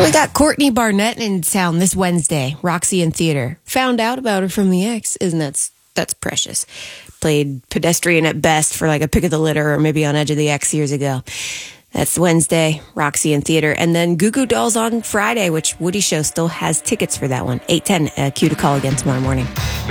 We got Courtney Barnett in town this Wednesday, Roxy in Theater. Found out about her from the X, isn't that's precious. Played pedestrian at best for like a pick of the litter or maybe on Edge of the X years ago. That's Wednesday, Roxy in Theater. And then Goo Goo Dolls on Friday, which Woody Show still has tickets for that one. 8:10, cue to call again tomorrow morning.